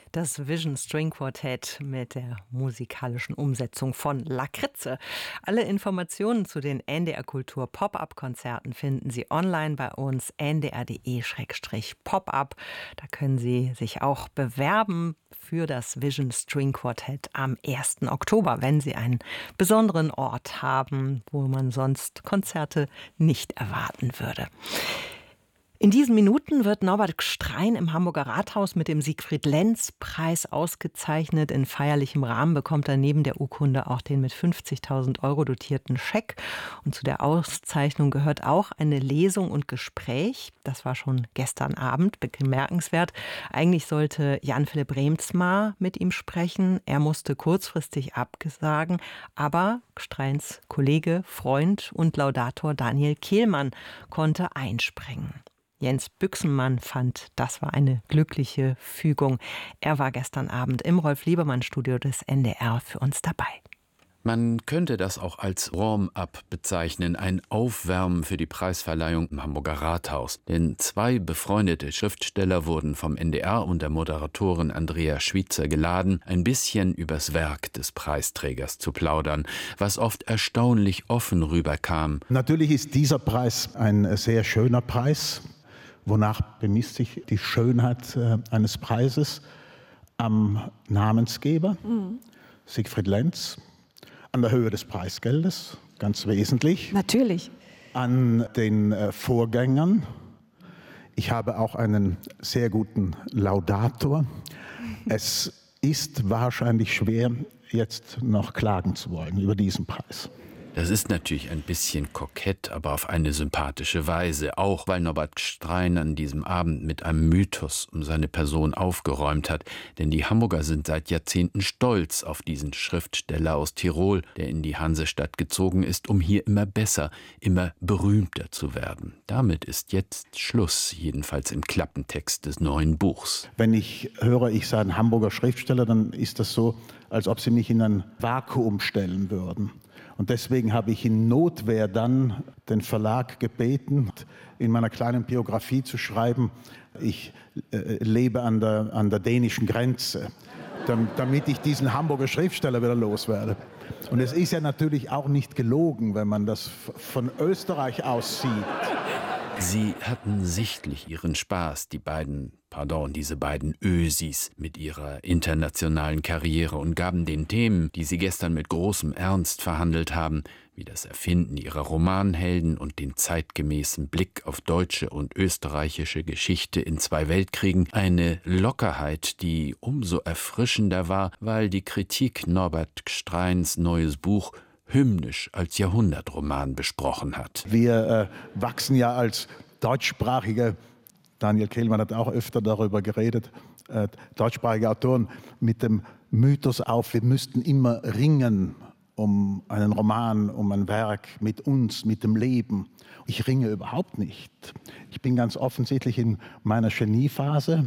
Das Vision String Quartet mit der musikalischen Umsetzung von Lakritze. Alle Informationen zu den NDR Kultur Pop-up-Konzerten finden Sie online bei uns ndr.de/pop-up. Da können Sie sich auch bewerben für das Vision String Quartet am 1. Oktober, wenn Sie einen besonderen Ort haben, wo man sonst Konzerte nicht erwarten würde. In diesen Minuten wird Norbert Gstrein im Hamburger Rathaus mit dem Siegfried-Lenz-Preis ausgezeichnet. In feierlichem Rahmen bekommt er neben der Urkunde auch den mit 50.000 € dotierten Scheck. Und zu der Auszeichnung gehört auch eine Lesung und Gespräch. Das war schon gestern Abend bemerkenswert. Eigentlich sollte Jan-Philipp Reemtsma mit ihm sprechen. Er musste kurzfristig absagen. Aber Gstreins Kollege, Freund und Laudator Daniel Kehlmann konnte einspringen. Jens Büchsenmann fand, das war eine glückliche Fügung. Er war gestern Abend im Rolf-Liebermann-Studio des NDR für uns dabei. Man könnte das auch als Warm-up bezeichnen, ein Aufwärmen für die Preisverleihung im Hamburger Rathaus. Denn 2 befreundete Schriftsteller wurden vom NDR und der Moderatorin Andrea Schwitzer geladen, ein bisschen übers Werk des Preisträgers zu plaudern, was oft erstaunlich offen rüberkam. Natürlich ist dieser Preis ein sehr schöner Preis. Wonach bemisst sich die Schönheit eines Preises? Am Namensgeber, Siegfried Lenz, an der Höhe des Preisgeldes, ganz wesentlich. Natürlich. An den Vorgängern. Ich habe auch einen sehr guten Laudator. Es ist wahrscheinlich schwer, jetzt noch klagen zu wollen über diesen Preis. Das ist natürlich ein bisschen kokett, aber auf eine sympathische Weise. Auch weil Norbert Gstrein an diesem Abend mit einem Mythos um seine Person aufgeräumt hat. Denn die Hamburger sind seit Jahrzehnten stolz auf diesen Schriftsteller aus Tirol, der in die Hansestadt gezogen ist, um hier immer besser, immer berühmter zu werden. Damit ist jetzt Schluss, jedenfalls im Klappentext des neuen Buchs. Wenn ich höre, ich sei ein Hamburger Schriftsteller, dann ist das so, als ob sie mich in ein Vakuum stellen würden. Und deswegen habe ich in Notwehr dann den Verlag gebeten, in meiner kleinen Biografie zu schreiben, ich lebe an der dänischen Grenze, damit ich diesen Hamburger Schriftsteller wieder loswerde. Und es ist ja natürlich auch nicht gelogen, wenn man das von Österreich aus sieht. Sie hatten sichtlich ihren Spaß, diese beiden Ösis mit ihrer internationalen Karriere und gaben den Themen, die sie gestern mit großem Ernst verhandelt haben, wie das Erfinden ihrer Romanhelden und den zeitgemäßen Blick auf deutsche und österreichische Geschichte in 2 Weltkriegen, eine Lockerheit, die umso erfrischender war, weil die Kritik Norbert Gstreins neues Buch hymnisch als Jahrhundertroman besprochen hat. Wir wachsen ja als deutschsprachige, Daniel Kehlmann hat auch öfter darüber geredet, deutschsprachige Autoren mit dem Mythos auf, wir müssten immer ringen um einen Roman, um ein Werk mit uns, mit dem Leben. Ich ringe überhaupt nicht. Ich bin ganz offensichtlich in meiner Geniephase.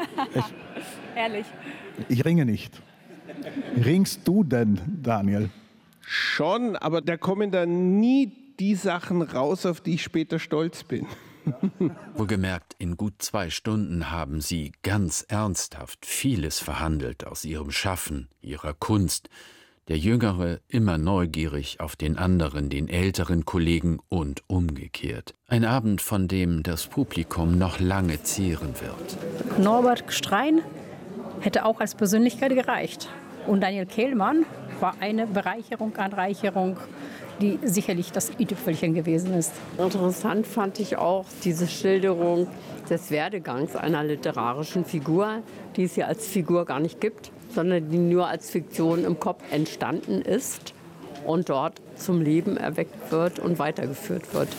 Ehrlich. Ich ringe nicht. Ringst du denn, Daniel? Schon, aber da kommen dann nie die Sachen raus, auf die ich später stolz bin. Wohlgemerkt, in gut 2 Stunden haben sie ganz ernsthaft vieles verhandelt aus ihrem Schaffen, ihrer Kunst. Der Jüngere immer neugierig auf den anderen, den älteren Kollegen und umgekehrt. Ein Abend, von dem das Publikum noch lange zehren wird. Norbert Gstrein hätte auch als Persönlichkeit gereicht. Und Daniel Kehlmann war eine Bereicherung, Anreicherung, die sicherlich das i-Tüpfelchen gewesen ist. Interessant fand ich auch diese Schilderung des Werdegangs einer literarischen Figur, die es ja als Figur gar nicht gibt, sondern die nur als Fiktion im Kopf entstanden ist und dort zum Leben erweckt wird und weitergeführt wird.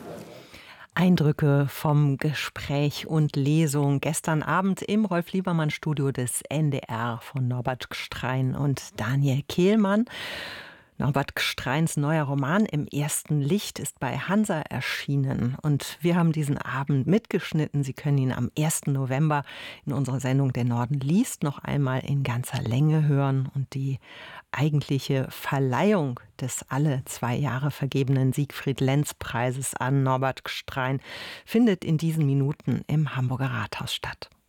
Eindrücke vom Gespräch und Lesung gestern Abend im Rolf-Liebermann-Studio des NDR von Norbert Gstrein und Daniel Kehlmann. Norbert Gstreins neuer Roman Im ersten Licht ist bei Hansa erschienen und wir haben diesen Abend mitgeschnitten. Sie können ihn am 1. November in unserer Sendung Der Norden liest noch einmal in ganzer Länge hören und die eigentliche Verleihung des alle 2 Jahre vergebenen Siegfried-Lenz-Preises an Norbert Gstrein findet in diesen Minuten im Hamburger Rathaus statt.